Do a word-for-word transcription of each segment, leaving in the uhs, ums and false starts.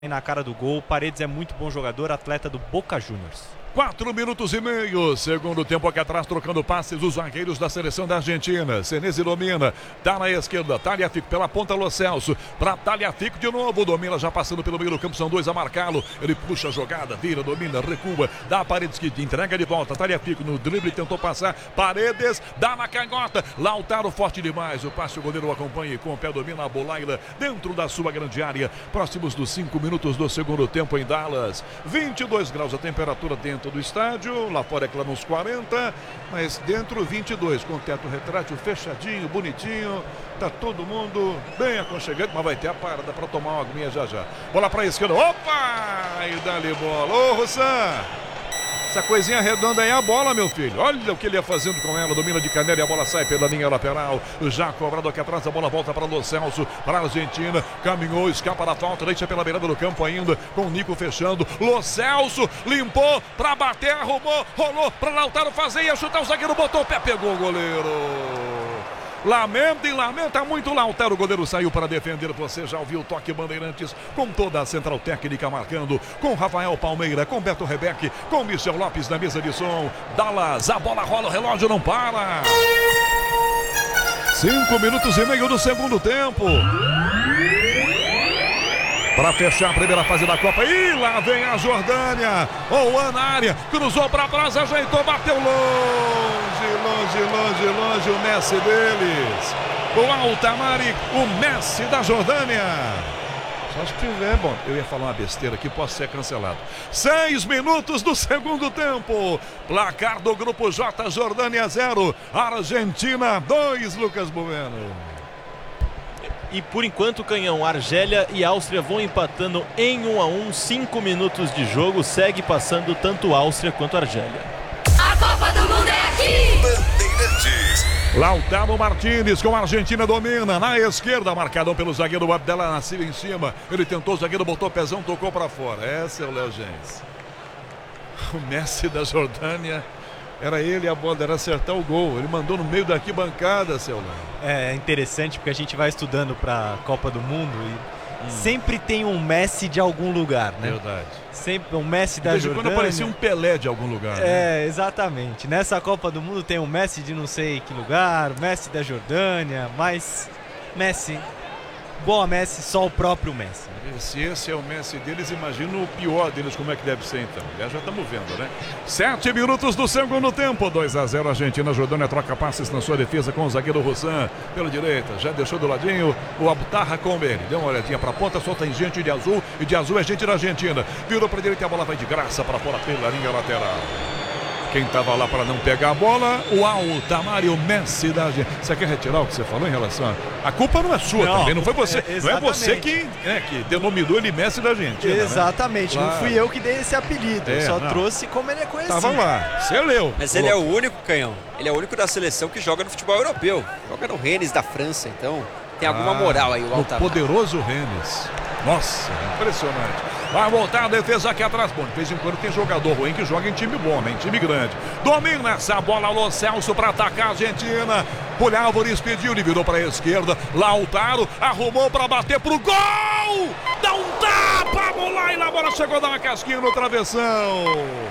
na cara do gol. Paredes é muito bom jogador, atleta do Boca Juniors. Quatro minutos e meio, segundo tempo aqui atrás, trocando passes os zagueiros da seleção da Argentina. Senesi domina, tá na esquerda, Tagliafico pela ponta, Lo Celso, pra Tagliafico de novo, domina já passando pelo meio do campo, são dois a marcá-lo, ele puxa a jogada, vira, domina, recua, dá a Paredes que entrega de volta, Tagliafico no drible, tentou passar, Paredes, dá na canhota, Lautaro forte demais, o passe o goleiro acompanha e com o pé domina a bolaila dentro da sua grande área, próximos dos cinco minutos do segundo tempo em Dallas, vinte e dois graus a temperatura dentro do estádio, lá fora é claro uns quarenta, mas dentro vinte e dois, com o teto retrátil fechadinho, bonitinho, tá todo mundo bem aconchegante, mas vai ter a parada para tomar uma aguinha já já. Bola para a esquerda, opa! E dá-lhe bola, ô Roussan! Essa coisinha redonda aí é a bola, meu filho. Olha o que ele ia fazendo com ela. Domina de canela e a bola sai pela linha lateral. Já cobrado aqui atrás, a bola volta para Lo Celso, para a Argentina. Caminhou, escapa da falta, deixa pela beirada do campo ainda, com o Nico fechando. Lo Celso limpou para bater, arrumou, rolou para Lautaro fazer, ia chutar o zagueiro, botou o pé, pegou o goleiro. Lamenta e lamenta muito Lautaro, o goleiro saiu para defender, você já ouviu o toque Bandeirantes, com toda a central técnica marcando, com Rafael Palmeira, com Beto Rebeck, com Michel Lopes na mesa de som, Dallas, a bola rola, o relógio não para. Cinco minutos e meio do segundo tempo. Para fechar a primeira fase da Copa. E lá vem a Jordânia. Ouan na área. Cruzou para trás, ajeitou, bateu longe, longe, longe, longe. O Messi deles. O Altamari, o Messi da Jordânia. Só se tiver, bom, eu ia falar uma besteira aqui, posso ser cancelado. Seis minutos do segundo tempo. Placar do Grupo J, Jordânia zero. Argentina dois, Lucas Bueno. E por enquanto, Canhão, Argélia e Áustria vão empatando em um a um, cinco minutos de jogo, segue passando tanto Áustria quanto Argélia. A Copa do Mundo é aqui! Bandeirantes. Lautaro Martínez com a Argentina domina, na esquerda, marcadão pelo zagueiro Abdel Nascimento em cima, ele tentou, o zagueiro botou o pezão, tocou para fora. Essa é o Léo Gens. O Messi da Jordânia. Era ele a bola, era acertar o gol. Ele mandou no meio da arquibancada, seu Léo. É interessante porque a gente vai estudando para a Copa do Mundo e hum. sempre tem um Messi de algum lugar, né? Verdade. Sempre um Messi da Desde Jordânia. quando aparecia um Pelé de algum lugar, né? É, exatamente. Nessa Copa do Mundo tem um Messi de não sei que lugar, Messi da Jordânia, mas Messi, boa Messi, só o próprio Messi. Se esse é o Messi deles, imagina o pior deles, como é que deve ser então. Já estamos vendo, né? Sete minutos do segundo tempo, dois a zero, Argentina. Jordânia troca passes na sua defesa com o zagueiro Roussan pela direita, já deixou do ladinho o Abdallah com ele, deu uma olhadinha para a ponta, só tem gente de azul, e de azul é gente da Argentina, virou para a direita e a bola vai de graça para fora pela linha lateral. Quem estava lá para não pegar a bola, o Altamari, o Messi da Argentina. Você quer retirar o que você falou em relação a... A culpa não é sua não, também, não foi você. É, não é você que, né, que denominou ele Messi da Argentina. Exatamente, né? não fui eu que dei esse apelido, é, eu só não. trouxe como ele é conhecido. Tava lá, você leu. Mas ele é o único, Canhão, ele é o único da seleção que joga no futebol europeu. Joga no Rennes da França, então tem alguma ah, moral aí o Altamari. O poderoso Rennes. Nossa, impressionante. Vai voltar a defesa aqui atrás. Bom, de vez em quando tem jogador ruim que joga em time bom, né? Em time grande. Domina essa bola, Lo Celso para atacar a Argentina. Julio Álvares pediu, ele virou para a esquerda. Lautaro arrumou para bater pro gol! Dá um tapa, a bola e a bola chegou a dar uma casquinha no travessão.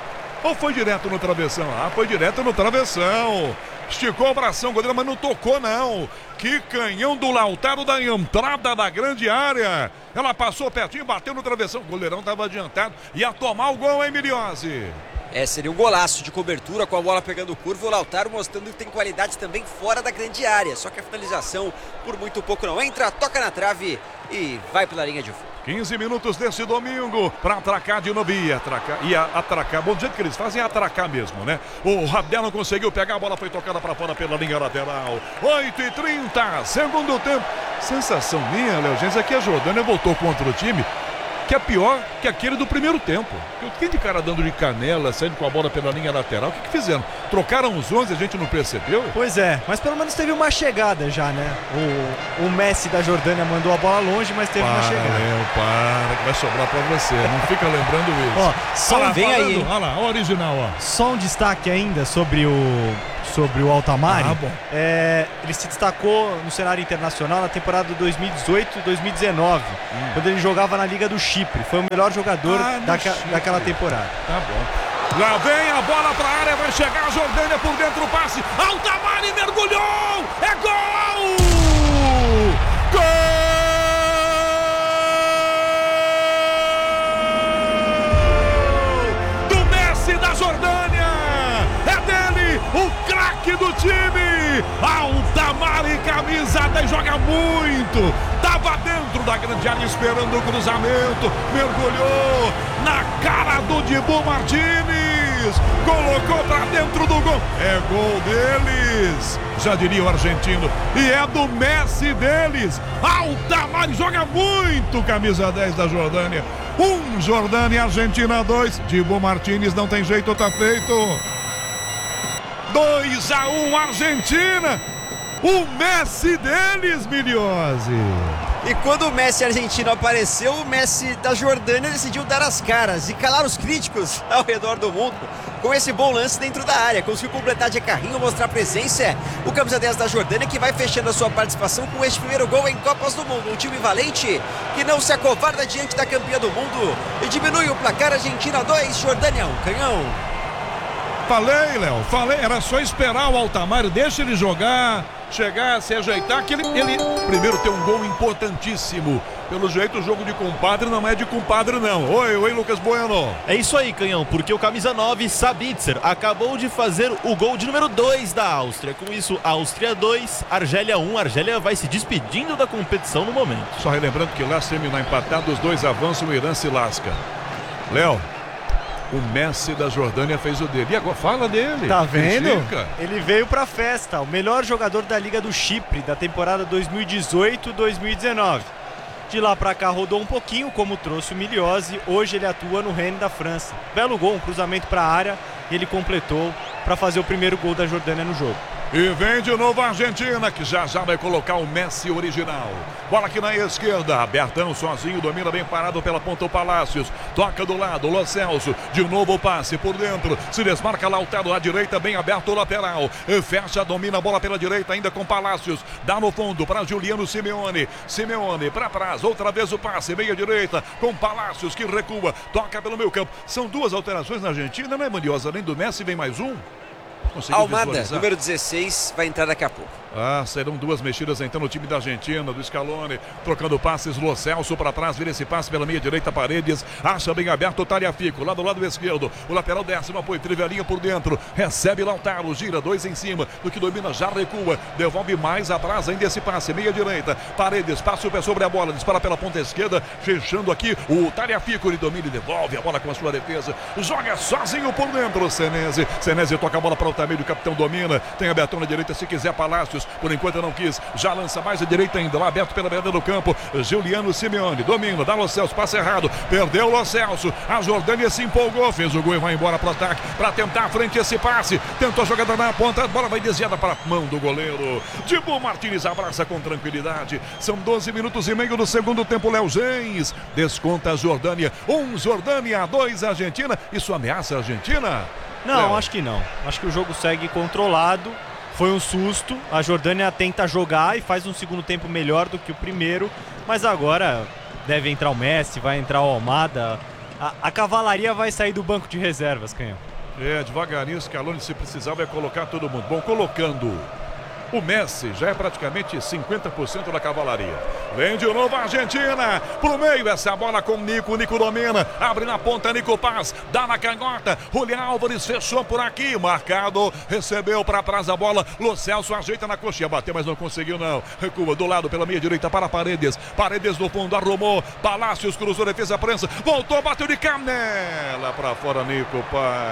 Ou foi direto no travessão? Ah, foi direto no travessão. Esticou o bração, goleiro, mas não tocou não. Que canhão do Lautaro da entrada da grande área. Ela passou pertinho, bateu no travessão. O goleirão estava adiantado. Ia tomar o gol, hein, Miliose? É, seria um golaço de cobertura com a bola pegando curva. O Lautaro mostrando que tem qualidade também fora da grande área. Só que a finalização por muito pouco não entra, toca na trave e vai pela linha de fundo. quinze minutos desse domingo para atracar de novo. Ia atracar, ia atracar. Bom, do jeito que eles fazem é atracar mesmo, né? O Abdel não conseguiu pegar, a bola foi tocada para fora pela linha lateral. oito e trinta, segundo tempo. Sensação minha, Léo Gens, é que a Jordânia voltou contra o time que é pior que aquele do primeiro tempo. Tem de cara dando de canela, saindo com a bola pela linha lateral. O que, que fizeram? Trocaram os onze, a gente não percebeu? Pois é, mas pelo menos teve uma chegada já, né? O, o Messi da Jordânia mandou a bola longe, mas teve para, uma chegada. Léo, para, que vai sobrar pra você. Não fica lembrando isso. Ó, só olha lá, vem falando, aí. Olha lá, o original, ó. Só um destaque ainda sobre o sobre o Altamari. Ah, bom. É, ele se destacou no cenário internacional na temporada dois mil e dezoito e dois mil e dezenove, hum. quando ele jogava na Liga do Chipre. Foi o melhor jogador ah, daca, daquela temporada. Tá bom. Lá vem a bola para a área, vai chegar a Jordânia por dentro, o passe. Altamari mergulhou! É gol! Gol! Da Jordânia, é dele, o craque do time, Altamari, camisa dez, joga muito, tava dentro da grande área esperando o cruzamento, mergulhou na cara do Dibu Martínez, colocou pra dentro do gol, é gol deles, já diria o argentino, e é do Messi deles, Altamari joga muito, camisa dez da Jordânia. Um, Jordânia, Argentina dois. Dibu Martínez, não tem jeito, tá feito. dois a um, Argentina. O Messi deles, Miliose. E quando o Messi argentino apareceu, o Messi da Jordânia decidiu dar as caras e calar os críticos ao redor do mundo com esse bom lance dentro da área. Conseguiu completar de carrinho, mostrar presença. O camisa dez da Jordânia que vai fechando a sua participação com este primeiro gol em Copas do Mundo. Um time valente que não se acovarda diante da campeã do mundo e diminui o placar. Argentina dois, Jordânia um. Canhão. Falei, Léo, falei, era só esperar o Altamari, deixa ele jogar, chegar, se ajeitar, que ele, ele primeiro tem um gol importantíssimo. Pelo jeito o jogo de compadre não é de compadre não. Oi, oi Lucas Bueno. É isso aí, Canhão, porque o camisa nove, Sabitzer, acabou de fazer o gol de número dois da Áustria. Com isso, Áustria dois, Argélia um. Argélia vai se despedindo da competição no momento. Só relembrando que lá se terminar empatado, os dois avançam, o Irã se lasca. Léo, o Messi da Jordânia fez o dele. E agora fala dele. Tá vendo? Critica. Ele veio pra festa. O melhor jogador da Liga do Chipre da temporada dois mil e dezoito dois mil e dezenove. De lá pra cá rodou um pouquinho, como trouxe o Miliose. Hoje ele atua no Rennes da França. Belo gol, um cruzamento pra área. E ele completou pra fazer o primeiro gol da Jordânia no jogo. E vem de novo a Argentina, que já já vai colocar o Messi original. Bola aqui na esquerda, Bertão sozinho, domina bem parado pela ponta o Palácios. Toca do lado, Lo Celso, de novo o passe por dentro. Se desmarca Lautaro à direita, bem aberto o lateral. E fecha, domina a bola pela direita ainda com Palácios. Dá no fundo para Juliano Simeone. Simeone para trás, outra vez o passe, meia direita com Palácios que recua. Toca pelo meio campo. São duas alterações na Argentina, né, Mandiosa? Além do Messi, vem mais um. Conseguiu Almada, visualizar? número dezesseis, vai entrar daqui a pouco. Ah, serão duas mexidas então no time da Argentina, do Scaloni, trocando passes, Lo Celso para trás, vira esse passe pela meia direita, Paredes, acha bem aberto o Tagliafico, lá do lado esquerdo, o lateral desce no apoio, Trivelinha por dentro, recebe Lautaro, gira, dois em cima, do que domina, já recua, devolve mais atrás ainda esse passe, meia direita, Paredes, passa o pé sobre a bola, dispara pela ponta esquerda, fechando aqui, o Tagliafico, ele domina e devolve a bola com a sua defesa, joga sozinho por dentro, o Senesi, Senesi toca a bola para o Altamiro, o capitão domina, tem aberto na direita, se quiser Palácios, por enquanto não quis, já lança mais à direita ainda, lá aberto pela beirada do campo, Juliano Simeone, domina, dá Lo Celso, passe errado, perdeu o Lo Celso, a Jordânia se empolgou, fez o gol e vai embora para o ataque, para tentar à frente esse passe, tentou a jogada na ponta, a bola vai desviada para a mão do goleiro, Dibu Martínez abraça com tranquilidade, são doze minutos e meio do segundo tempo, Léo Gens, desconta a Jordânia, um Jordânia, dois Argentina, isso ameaça a Argentina? Não, Léo. acho que não, acho que o jogo segue controlado. Foi um susto, a Jordânia tenta jogar e faz um segundo tempo melhor do que o primeiro, mas agora deve entrar o Messi, vai entrar o Almada, a, a cavalaria vai sair do banco de reservas, Canhão. É, devagarinho, Scaloni, se precisar, vai colocar todo mundo. Bom, colocando o Messi, já é praticamente cinquenta por cento da cavalaria. Vem de novo a Argentina, pro meio, essa bola com o Nico, o Nico domina, abre na ponta, Nico Paz, dá na canhota, Julián Álvares fechou por aqui, marcado, recebeu para trás a bola, Lo Celso ajeita na coxinha, bateu, mas não conseguiu não, recua do lado pela meia direita para Paredes, Paredes no fundo, arrumou, Palácios cruzou, defesa prensa, voltou, bateu de canela para fora, Nico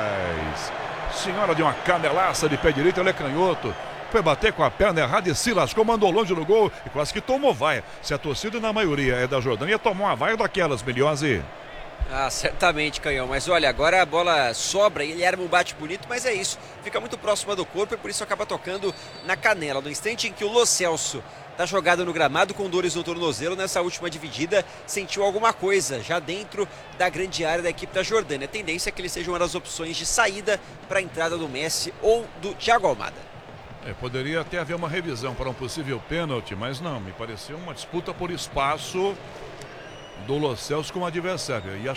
Paz. Senhora de uma canelaça de pé direito, ele é canhoto. Foi bater com a perna errada e se lascou, mandou longe no gol e quase que tomou vaia. Se a torcida, na maioria, é da Jordânia, tomou uma vaia daquelas, Miliose. Ah, certamente, Canhão, mas olha, agora a bola sobra e ele arma um bate bonito, mas é isso, fica muito próxima do corpo e por isso acaba tocando na canela. No instante em que o Lo Celso Tá jogado no gramado com dores no tornozelo. Nessa última dividida, sentiu alguma coisa já dentro da grande área da equipe da Jordânia. A tendência é que ele seja uma das opções de saída para a entrada do Messi ou do Thiago Almada. É, poderia até haver uma revisão para um possível pênalti, mas não, me pareceu uma disputa por espaço do Lo Celso com o adversário. E